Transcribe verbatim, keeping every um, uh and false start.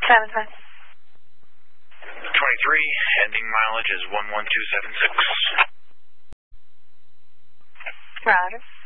seven five. twenty-three, ending mileage is one one two seven six. Roger.